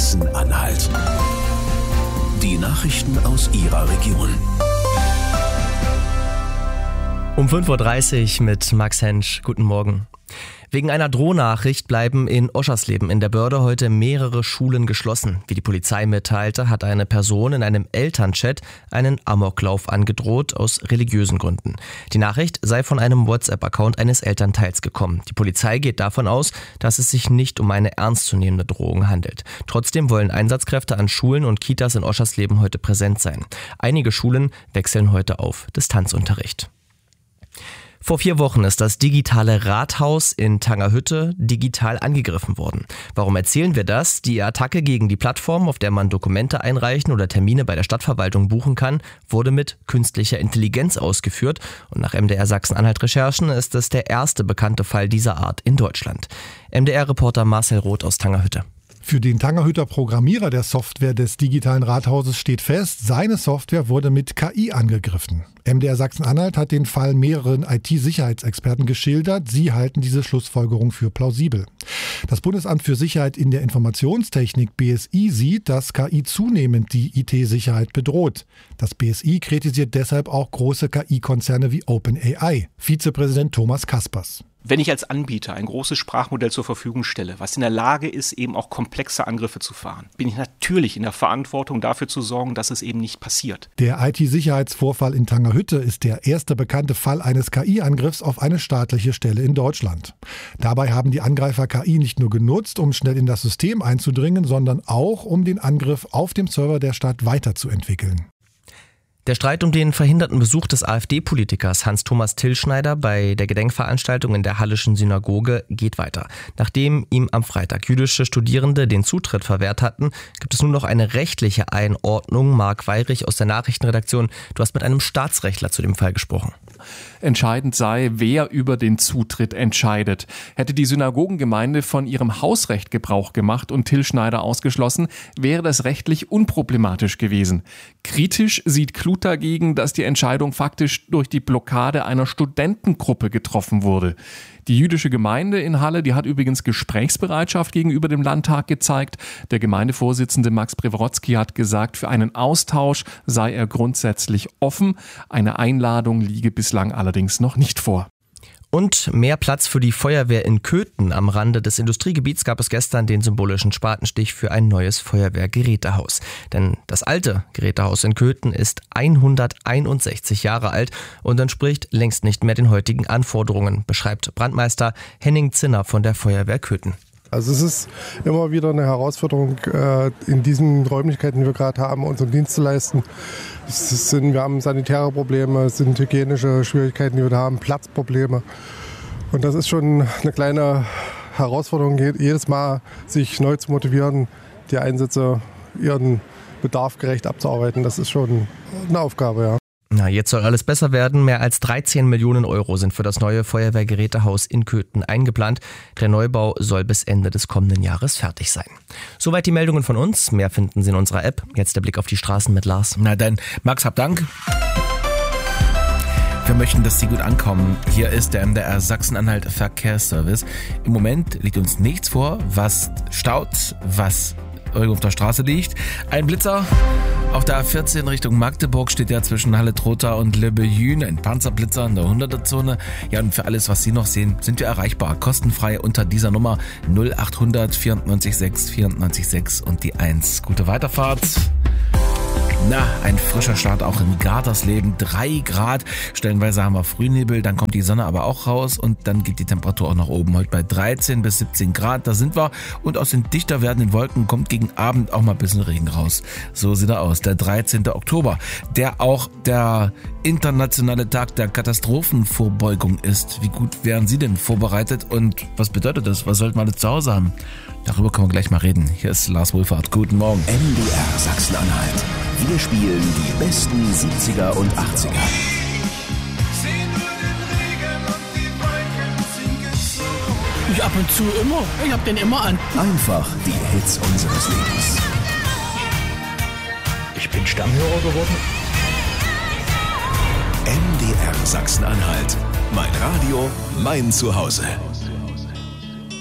Sachsen-Anhalt. Die Nachrichten aus Ihrer Region. Um 5.30 Uhr mit Max Hensch. Guten Morgen. Wegen einer Drohnachricht bleiben in Oschersleben in der Börde heute mehrere Schulen geschlossen. Wie die Polizei mitteilte, hat eine Person in einem Elternchat einen Amoklauf angedroht aus religiösen Gründen. Die Nachricht sei von einem WhatsApp-Account eines Elternteils gekommen. Die Polizei geht davon aus, dass es sich nicht um eine ernstzunehmende Drohung handelt. Trotzdem wollen Einsatzkräfte an Schulen und Kitas in Oschersleben heute präsent sein. Einige Schulen wechseln heute auf Distanzunterricht. Vor 4 Wochen ist das digitale Rathaus in Tangerhütte digital angegriffen worden. Warum erzählen wir das? Die Attacke gegen die Plattform, auf der man Dokumente einreichen oder Termine bei der Stadtverwaltung buchen kann, wurde mit künstlicher Intelligenz ausgeführt. Und nach MDR Sachsen-Anhalt-Recherchen ist es der erste bekannte Fall dieser Art in Deutschland. MDR-Reporter Marcel Roth aus Tangerhütte. Für den Tangerhütter Programmierer der Software des digitalen Rathauses steht fest, seine Software wurde mit KI angegriffen. MDR Sachsen-Anhalt hat den Fall mehreren IT-Sicherheitsexperten geschildert. Sie halten diese Schlussfolgerung für plausibel. Das Bundesamt für Sicherheit in der Informationstechnik BSI sieht, dass KI zunehmend die IT-Sicherheit bedroht. Das BSI kritisiert deshalb auch große KI-Konzerne wie OpenAI. Vizepräsident Thomas Kaspers. Wenn ich als Anbieter ein großes Sprachmodell zur Verfügung stelle, was in der Lage ist, eben auch komplexe Angriffe zu fahren, bin ich natürlich in der Verantwortung, dafür zu sorgen, dass es eben nicht passiert. Der IT-Sicherheitsvorfall in Tangerhütte ist der erste bekannte Fall eines KI-Angriffs auf eine staatliche Stelle in Deutschland. Dabei haben die Angreifer KI nicht nur genutzt, um schnell in das System einzudringen, sondern auch, um den Angriff auf dem Server der Stadt weiterzuentwickeln. Der Streit um den verhinderten Besuch des AfD-Politikers Hans-Thomas Tillschneider bei der Gedenkveranstaltung in der Halleschen Synagoge geht weiter. Nachdem ihm am Freitag jüdische Studierende den Zutritt verwehrt hatten, gibt es nun noch eine rechtliche Einordnung. Marc Weirich aus der Nachrichtenredaktion, du hast mit einem Staatsrechtler zu dem Fall gesprochen. Entscheidend sei, wer über den Zutritt entscheidet. Hätte die Synagogengemeinde von ihrem Hausrecht Gebrauch gemacht und Tillschneider ausgeschlossen, wäre das rechtlich unproblematisch gewesen. Kritisch sieht Kluth dagegen, dass die Entscheidung faktisch durch die Blockade einer Studentengruppe getroffen wurde. Die jüdische Gemeinde in Halle, die hat übrigens Gesprächsbereitschaft gegenüber dem Landtag gezeigt. Der Gemeindevorsitzende Max Prewodzki hat gesagt, für einen Austausch sei er grundsätzlich offen. Eine Einladung liege bislang allerdings noch nicht vor. Und mehr Platz für die Feuerwehr in Köthen. Am Rande des Industriegebiets gab es gestern den symbolischen Spatenstich für ein neues Feuerwehrgerätehaus. Denn das alte Gerätehaus in Köthen ist 161 Jahre alt und entspricht längst nicht mehr den heutigen Anforderungen, beschreibt Brandmeister Henning Zinner von der Feuerwehr Köthen. Also es ist immer wieder eine Herausforderung, in diesen Räumlichkeiten, die wir gerade haben, unseren Dienst zu leisten. Wir haben sanitäre Probleme, es sind hygienische Schwierigkeiten, die wir da haben, Platzprobleme. Und das ist schon eine kleine Herausforderung, jedes Mal sich neu zu motivieren, die Einsätze ihren Bedarf gerecht abzuarbeiten. Das ist schon eine Aufgabe, ja. Na, jetzt soll alles besser werden. Mehr als 13 Millionen Euro sind für das neue Feuerwehrgerätehaus in Köthen eingeplant. Der Neubau soll bis Ende des kommenden Jahres fertig sein. Soweit die Meldungen von uns. Mehr finden Sie in unserer App. Jetzt der Blick auf die Straßen mit Lars. Na dann, Max, hab Dank. Wir möchten, dass Sie gut ankommen. Hier ist der MDR Sachsen-Anhalt Verkehrsservice. Im Moment liegt uns nichts vor, was staut, was irgendwo auf der Straße liegt. Ein Blitzer auf der A14 Richtung Magdeburg steht ja zwischen Halle-Trotha und Lebbejün. Ein Panzerblitzer in der 100er-Zone. Ja, und für alles, was Sie noch sehen, sind wir erreichbar. Kostenfrei unter dieser Nummer 0800 94 6 94 6 und die 1. Gute Weiterfahrt. Na, ein frischer Start auch in Gartersleben. 3 Grad. Stellenweise haben wir Frühnebel, dann kommt die Sonne aber auch raus und dann geht die Temperatur auch nach oben. Heute bei 13 bis 17 Grad, da sind wir. Und aus den dichter werdenden Wolken kommt gegen Abend auch mal ein bisschen Regen raus. So sieht er aus. Der 13. Oktober, der auch der internationale Tag der Katastrophenvorbeugung ist. Wie gut wären Sie denn vorbereitet und was bedeutet das? Was sollten wir alle zu Hause haben? Darüber können wir gleich mal reden. Hier ist Lars Wohlfahrt. Guten Morgen. MDR Sachsen-Anhalt. Wir spielen die besten 70er und 80er. Ich ab und zu immer. Ich hab den immer an. Einfach die Hits unseres Lebens. Ich bin Stammhörer geworden. MDR Sachsen-Anhalt. Mein Radio, mein Zuhause.